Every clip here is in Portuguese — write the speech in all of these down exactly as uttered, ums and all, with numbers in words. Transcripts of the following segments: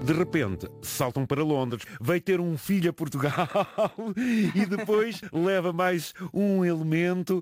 De repente, saltam para Londres, veio ter um filho a Portugal e depois leva mais um elemento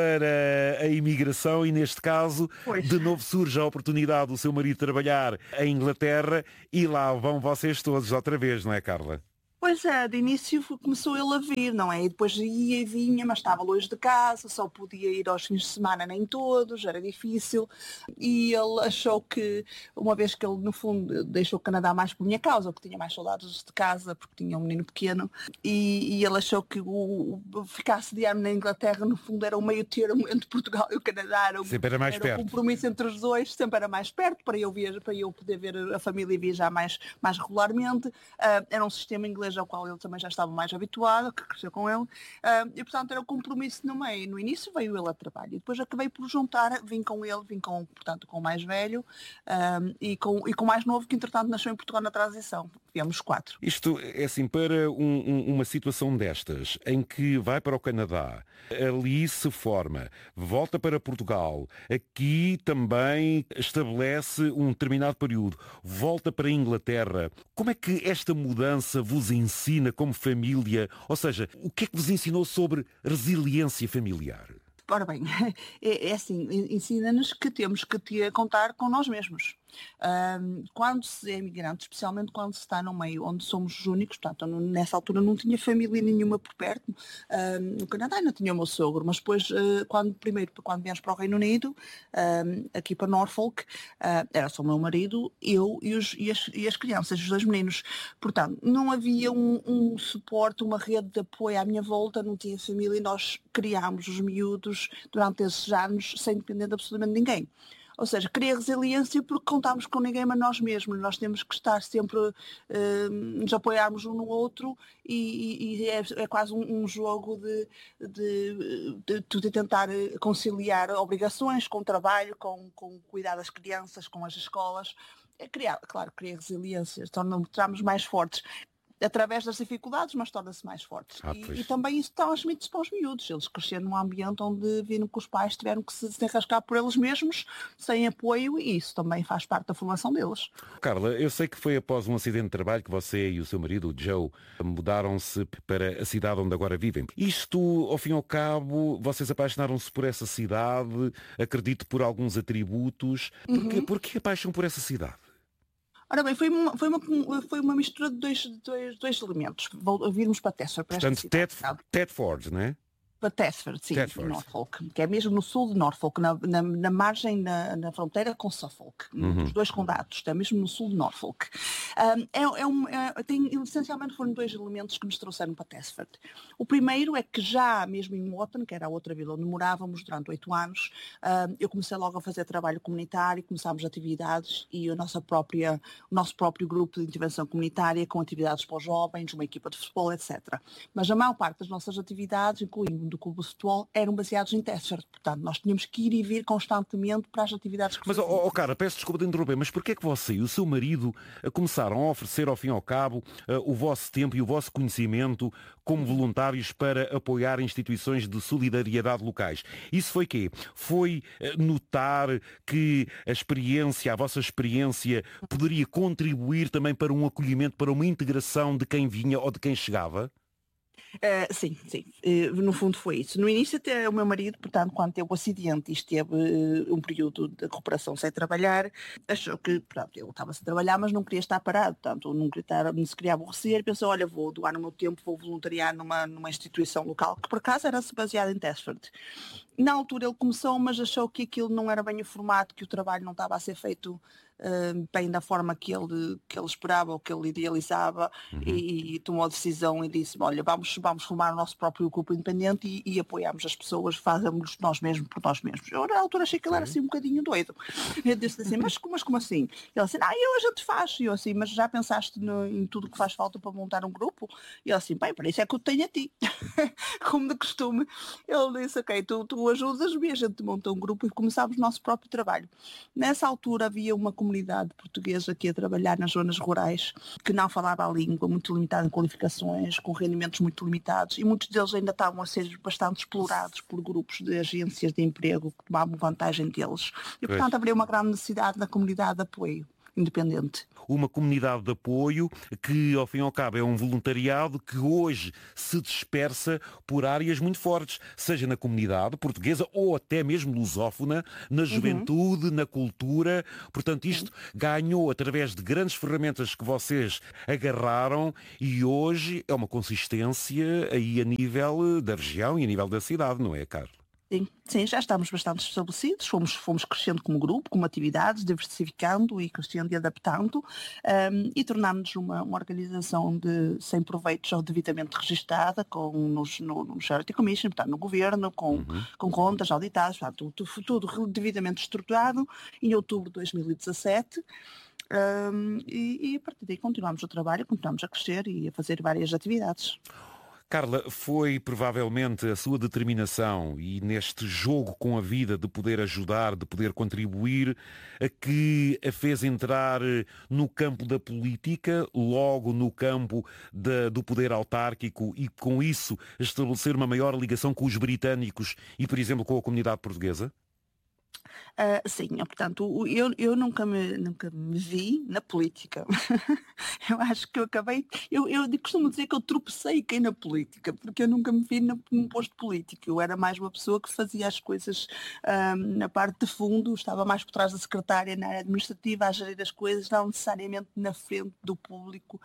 para a imigração e, neste caso, Pois. de novo surge a oportunidade do seu marido trabalhar em Inglaterra e lá vão vocês todos outra vez, não é, Carla? Pois é, de início começou ele a vir, não é? E depois ia e vinha, mas estava longe de casa, só podia ir aos fins de semana, nem todos, era difícil. E ele achou que, uma vez que ele, no fundo, deixou o Canadá mais por minha causa, porque tinha mais saudades de casa, porque tinha um menino pequeno, e, e ele achou que o, o ficar sediado na Inglaterra, no fundo, era o meio termo entre Portugal e o Canadá. Era, sempre era mais era perto. um compromisso entre os dois, sempre era mais perto, para eu, viajar, para eu poder ver a família e viajar mais, mais regularmente. Uh, era um sistema inglês ao qual ele também já estava mais habituado, que cresceu com ele, uh, e portanto era um compromisso no meio. No início veio ele a trabalho e depois acabei por juntar, vim com ele, vim com, portanto, com o mais velho um, e, com, e com o mais novo, que entretanto nasceu em Portugal na transição. Viemos quatro. Isto é assim, para um, um, uma situação destas, em que vai para o Canadá, ali se forma, volta para Portugal, aqui também estabelece um determinado período, volta para a Inglaterra. Como é que esta mudança vos ensina como família? Ou seja, o que é que vos ensinou sobre resiliência familiar? Ora bem, é, é assim, ensina-nos que temos que ter, contar com nós mesmos. Um, quando se é imigrante, especialmente quando se está num meio onde somos os únicos, portanto, nessa altura não tinha família nenhuma por perto, um, no Canadá ainda tinha o meu sogro, mas depois, uh, quando, primeiro, quando viemos para o Reino Unido, um, aqui para Norfolk, uh, era só o meu marido, eu e, os, e, as, e as crianças, os dois meninos. Portanto, não havia um, um suporte, uma rede de apoio à minha volta, não tinha família e nós criámos os miúdos durante esses anos sem depender de absolutamente ninguém. Ou seja, cria resiliência porque contamos com ninguém mas nós mesmos. Nós temos que estar sempre, uh, nos apoiarmos um no outro e, e é, é quase um, um jogo de, de, de, de tentar conciliar obrigações com o trabalho, com, com cuidar das crianças, com as escolas. É criar, claro, cria resiliência, tornamos mais fortes. Através das dificuldades, mas torna-se mais fortes. Ah, e, e também isso transmite-se para os miúdos. Eles cresceram num ambiente onde viram que os pais tiveram que se desenrascar por eles mesmos, sem apoio, e isso também faz parte da formação deles. Carla, eu sei que foi após um acidente de trabalho que você e o seu marido, o Joe, mudaram-se para a cidade onde agora vivem. Isto, ao fim e ao cabo, vocês apaixonaram-se por essa cidade, acredito por alguns atributos. Porquê, Uhum. porquê a paixão por essa cidade? Ora bem, foi uma, foi uma, foi uma mistura de dois, dois, dois elementos. Virmos para Thetford, para Portanto, esta Thetford, não é? Para Thetford, sim, Thetford. em Norfolk, que é mesmo no sul de Norfolk, na, na, na margem, na, na fronteira com Suffolk, Uhum. dos dois condados, é mesmo no sul de Norfolk. Um, é, é um, é, tem, essencialmente foram dois elementos que nos trouxeram para Thetford. O primeiro é que já mesmo em Wotton, que era a outra vila onde morávamos durante oito anos, um, eu comecei logo a fazer trabalho comunitário, começámos atividades e a nossa própria, o nosso próprio grupo de intervenção comunitária com atividades para os jovens, uma equipa de futebol, etcétera. Mas a maior parte das nossas atividades, incluindo do clube de futebol, eram baseados em Thetford. Portanto, nós tínhamos que ir e vir constantemente para as atividades que Mas, ó oh, oh, cara, peço desculpa de interromper, mas porquê é que você e o seu marido começaram a oferecer, ao fim e ao cabo, uh, o vosso tempo e o vosso conhecimento como voluntários para apoiar instituições de solidariedade locais? Isso foi quê? Foi uh, notar que a experiência, a vossa experiência, poderia contribuir também para um acolhimento, para uma integração de quem vinha ou de quem chegava? Uh, sim, sim. Uh, no fundo foi isso. No início até o meu marido, portanto, quando teve o acidente e esteve uh, um período de recuperação sem trabalhar, achou que, pronto, ele estava sem trabalhar, mas não queria estar parado, portanto, não, queria estar, não se queria aborrecer, pensou, olha, vou doar o meu tempo, vou voluntariar numa, numa instituição local, que por acaso era baseada em Thetford. Na altura ele começou, mas achou que aquilo não era bem o formato, que o trabalho não estava a ser feito uh, bem da forma que ele, que ele esperava ou que ele idealizava, uhum. e, e tomou a decisão e disse, olha, vamos, vamos formar o nosso próprio grupo independente e, e apoiarmos as pessoas, fazemos nós mesmos por nós mesmos. Eu na altura achei que ele era assim um bocadinho doido. Eu disse assim, mas, mas como assim? Ele assim, ah, eu a gente faz. E eu assim, mas já pensaste no, em tudo que faz falta para montar um grupo? E ele assim, bem, para isso é que eu tenho a ti. Como de costume. Ele disse, ok, tu, tu ajudas-me, a gente monta um grupo e começámos o nosso próprio trabalho. Nessa altura havia uma comunidade portuguesa que ia trabalhar nas zonas rurais, que não falava a língua, muito limitada em qualificações, com rendimentos muito limitados, e muitos deles ainda estavam a ser bastante explorados por grupos de agências de emprego que tomavam vantagem deles. E, portanto, haveria uma grande necessidade da comunidade de apoio independente. uma comunidade de apoio que, ao fim e ao cabo, é um voluntariado que hoje se dispersa por áreas muito fortes, seja na comunidade portuguesa ou até mesmo lusófona, na juventude, uhum. na cultura. Portanto, isto ganhou através de grandes ferramentas que vocês agarraram e hoje é uma consistência aí a nível da região e a nível da cidade, não é, Carla? Sim, sim, já estamos bastante estabelecidos, fomos, fomos crescendo como grupo, como atividades, diversificando e crescendo e adaptando um, e tornámos-nos uma, uma organização de, sem proveitos ou devidamente registada com, nos, no, no Charity Commission, portanto, no governo, com, uhum. com contas auditadas, portanto, tudo, tudo devidamente estruturado em outubro de dois mil e dezassete. Um, e, e a partir daí continuamos o trabalho, continuamos a crescer e a fazer várias atividades. Carla, foi provavelmente a sua determinação e neste jogo com a vida de poder ajudar, de poder contribuir, a que a fez entrar no campo da política, logo no campo de, do poder autárquico e com isso estabelecer uma maior ligação com os britânicos e, por exemplo, com a comunidade portuguesa? Uh, sim, portanto, eu, eu nunca, me, nunca me vi na política. Eu acho que eu acabei, eu, eu costumo dizer que eu tropecei quem na política, porque eu nunca me vi no, num posto político. Eu era mais uma pessoa que fazia as coisas um, na parte de fundo, estava mais por trás da secretária, na área administrativa, a gerir as coisas, não necessariamente na frente do público.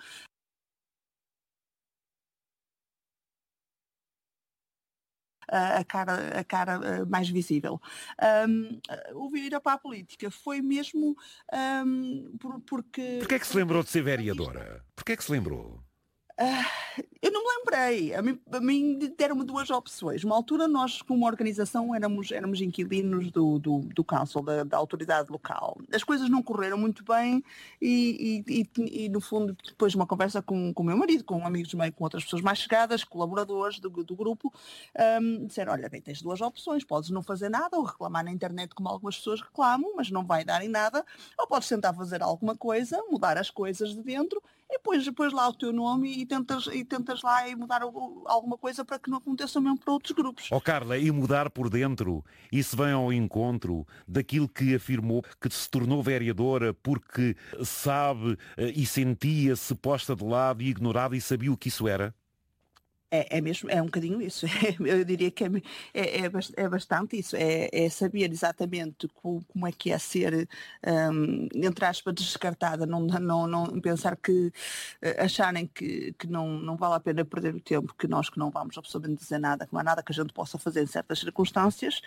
A cara, a cara mais visível. Um, o vir para a política foi mesmo um, por, porque... Porquê é que se lembrou de ser vereadora? Porquê é que se lembrou? Uh, eu não me lembrei. A mim, a mim deram-me duas opções. Uma altura nós, como organização, éramos, éramos inquilinos do, do, do council, da, da autoridade local. As coisas não correram muito bem e, e, e, e no fundo, depois de uma conversa com, com o meu marido, com amigos meio, com outras pessoas mais chegadas, colaboradores do, do grupo, um, disseram, olha, bem, tens duas opções. Podes não fazer nada ou reclamar na internet como algumas pessoas reclamam, mas não vai dar em nada. Ou podes tentar fazer alguma coisa, mudar as coisas de dentro e depois, depois lá o teu nome e tentas, e tentas lá e mudar o, alguma coisa para que não aconteça mesmo para outros grupos. Ó oh, Carla, e mudar por dentro, isso vem ao encontro daquilo que afirmou que se tornou vereadora porque sabe e sentia-se posta de lado e ignorada e sabia o que isso era? É, é mesmo, é um bocadinho isso. Eu diria que é, é, é bastante isso. É, é saber exatamente como, como é que é ser, um, entre aspas, descartada. Não, não, não pensar que, acharem que, que não, não vale a pena perder o tempo, que nós que não vamos absolutamente dizer nada, que não há nada que a gente possa fazer em certas circunstâncias.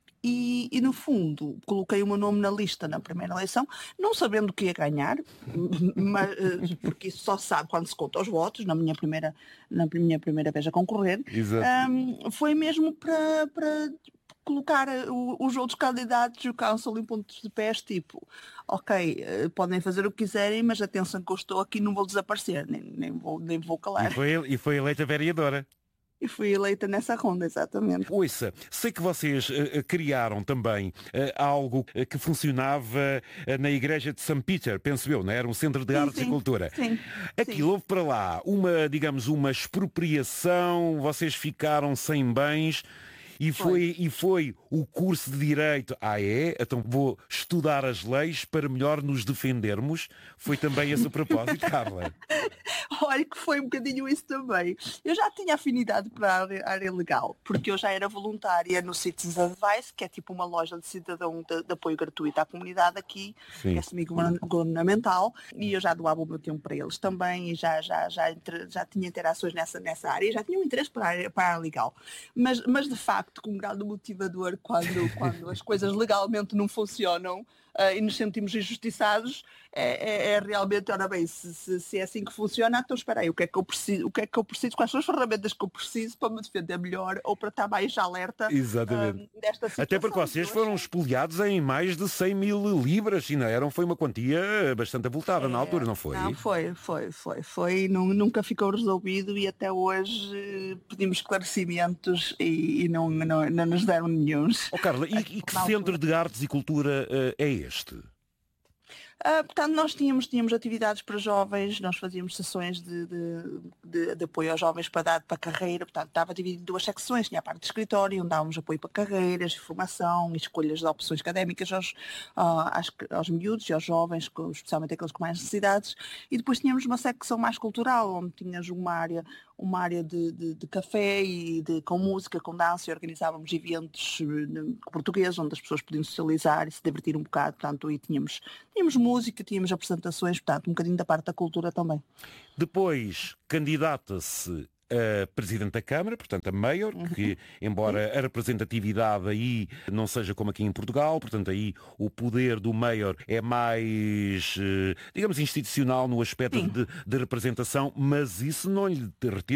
E, e, no fundo, coloquei o meu nome na lista na primeira eleição, não sabendo o que ia ganhar, mas, porque isso só se sabe quando se conta os votos, na minha primeira, na minha primeira vez a concorrer. Um, foi mesmo para, para colocar o, os outros candidatos e o council em pontos de pés, tipo, ok, podem fazer o que quiserem, mas atenção que eu estou aqui, não vou desaparecer, nem, nem, vou, nem vou calar. E foi, e foi eleita vereadora. E fui eleita nessa ronda, exatamente. Ouça, sei que vocês uh, criaram também uh, algo uh, que funcionava uh, na igreja de Saint Peter, penso eu, não é? Era um centro de sim, artes sim, e cultura. Sim, Aquilo sim. houve para lá uma, digamos, uma expropriação, vocês ficaram sem bens. E foi, e foi o curso de Direito. Ah, é? Então vou estudar as leis para melhor nos defendermos. Foi também esse o propósito, Carla? Olha que foi um bocadinho isso também. Eu já tinha afinidade para a área, área legal, porque eu já era voluntária no Citizens Advice, que é tipo uma loja de cidadão de, de apoio gratuito à comunidade aqui, sim, que é semi-governamental, e eu já doava o meu tempo para eles também, e já, já, já, já tinha interações nessa, nessa área, e já tinha um interesse para a área, para a área legal. Mas, mas de facto, com um grande motivador quando, quando as coisas legalmente não funcionam uh, e nos sentimos injustiçados, é, é, é realmente, ora bem, se, se, se é assim que funciona, então espera aí, o que é que eu preciso, o que é que eu preciso, quais são as ferramentas que eu preciso para me defender melhor ou para estar mais alerta Exatamente. Uh, desta situação. Até porque vocês foram espoliados em mais de cem mil libras, e não eram, foi uma quantia bastante avultada é, na altura, não foi? Não, foi, foi, foi, foi, não, nunca ficou resolvido e até hoje pedimos esclarecimentos e, e não, não, não nos deram nenhuns. Oh, Carla, e, e que centro de artes e cultura uh, é este? Uh, portanto, nós tínhamos, tínhamos atividades para jovens, nós fazíamos sessões de, de, de, de apoio aos jovens para dar para a carreira, portanto, estava dividido em duas secções, tinha a parte de escritório, onde dávamos apoio para carreiras, formação, escolhas de opções académicas aos, uh, aos, aos miúdos e aos jovens, especialmente aqueles com mais necessidades, e depois tínhamos uma secção mais cultural, onde tínhamos uma área, uma área de, de, de café e de, com música, com dança, e organizávamos eventos portugueses, onde as pessoas podiam socializar e se divertir um bocado, portanto, e tínhamos, tínhamos música, tínhamos apresentações, portanto, um bocadinho da parte da cultura também. Depois, candidata-se a Presidente da Câmara, portanto a Mayor, uhum. que embora a representatividade aí não seja como aqui em Portugal, portanto aí o poder do Mayor é mais, digamos, institucional no aspecto de, de representação, mas isso não lhe retira